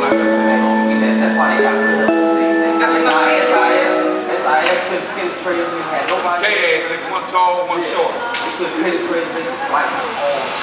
That's why they got rid of them. SIS couldn't penetrate. We had nobody. They had one tall, one short. They couldn't penetrate. Like